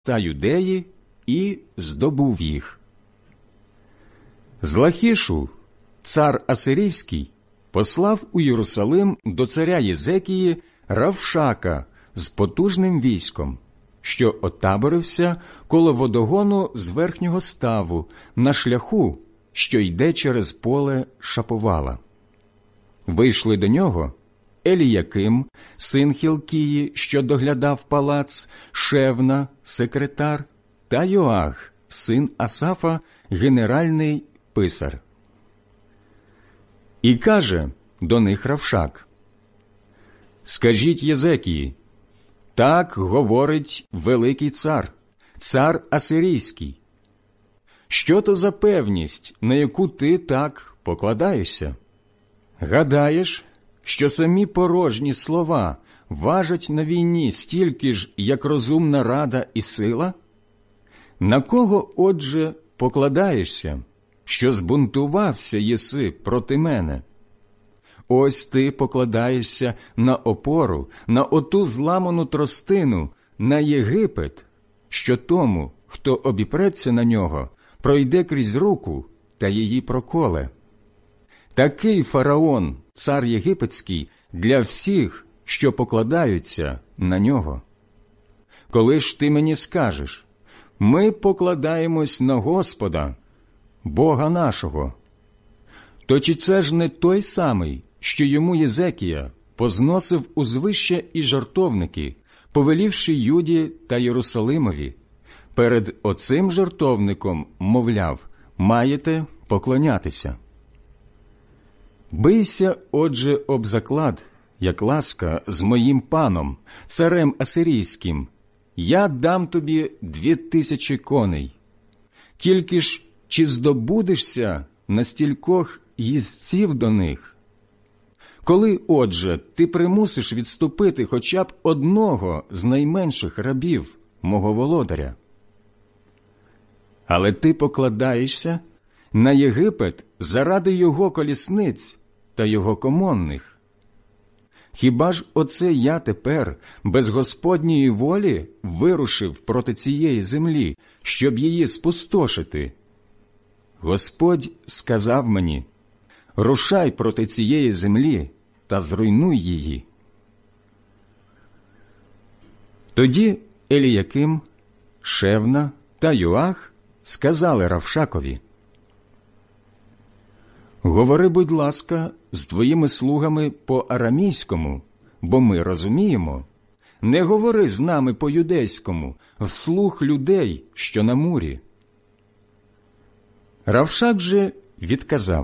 та Юдеї і здобув їх. З Лахішу цар Асирійський послав у Єрусалим до царя Єзекії Равшака з потужним військом, що отаборився коло водогону з верхнього ставу на шляху, що йде через поле Шаповала. Вийшли до нього Еліяким, син Хілкії, що доглядав палац, Шевна, секретар, та Йоах, син Асафа, генеральний писар. І каже до них Равшак: «Скажіть Єзекії, так говорить великий цар, цар Асирійський. Що то за певність, на яку ти так покладаєшся? Гадаєш, що самі порожні слова важать на війні стільки ж, як розумна рада і сила? На кого, отже, покладаєшся, що збунтувався єси проти мене? Ось ти покладаєшся на опору, на оту зламану тростину, на Єгипет, що тому, хто обіпреться на нього, пройде крізь руку та її проколе. Такий фараон, цар єгипетський, для всіх, що покладаються на нього. Коли ж ти мені скажеш: ми покладаємось на Господа, Бога нашого, то чи це ж не той самий, що йому Єзекія позносив узвище і жертовники, повелівши Юді та Єрусалимові, перед оцим жертовником, мовляв, маєте поклонятися? Бийся, отже, об заклад, як ласка, з моїм паном, царем Асирійським, я дам тобі 2000 коней. Тільки ж чи здобудешся на стількох їздців до них? Коли, отже, ти примусиш відступити хоча б одного з найменших рабів мого володаря? Але ти покладаєшся на Єгипет заради його колісниць та його комонних. Хіба ж оце я тепер без Господньої волі вирушив проти цієї землі, щоб її спустошити? Господь сказав мені: рушай проти цієї землі та зруйнуй її. Тоді Еліяким, Шевна та Йоах сказали Равшакові: говори, будь ласка, з твоїми слугами по-арамійському, бо ми розуміємо. Не говори з нами по-юдейському, вслух людей, що на мурі. Равшак же відказав: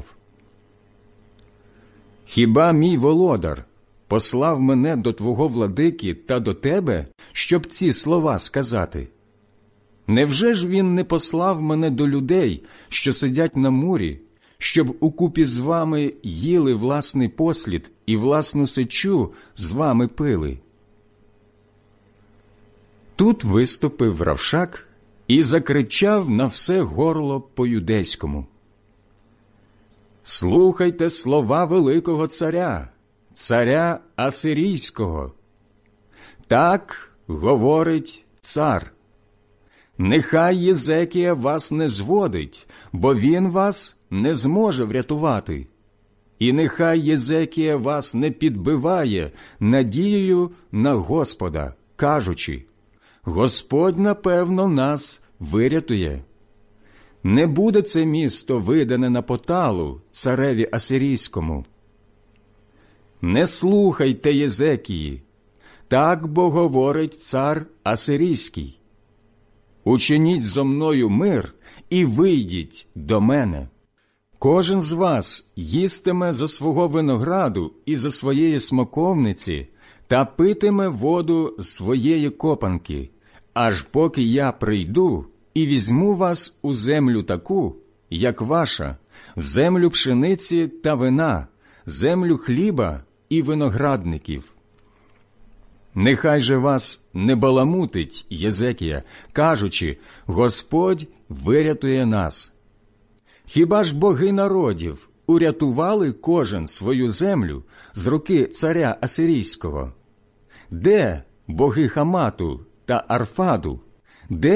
хіба мій володар послав мене до твого владики та до тебе, щоб ці слова сказати? Невже ж він не послав мене до людей, що сидять на мурі, щоб укупі з вами їли власний послід і власну сечу з вами пили? Тут виступив Равшак і закричав на все горло по-юдейському: слухайте слова великого царя, царя Асирійського. Так говорить цар: нехай Єзекія вас не зводить, бо він вас не зможе врятувати. І нехай Єзекія вас не підбиває надією на Господа, кажучи: Господь, напевно, нас вирятує. Не буде це місто видане на поталу цареві Асирійському. Не слухайте Єзекії, так бо говорить цар Асирійський. Учиніть зо мною мир і вийдіть до мене. Кожен з вас їстиме зо свого винограду і зо своєї смоковниці та питиме воду з своєї копанки, аж поки я прийду і візьму вас у землю таку, як ваша, в землю пшениці та вина, землю хліба і виноградників. Нехай же вас не баламутить Єзекія, кажучи: Господь вирятує нас. Хіба ж боги народів урятували кожен свою землю з руки царя Асирійського? Де боги Хамату та Арфаду? де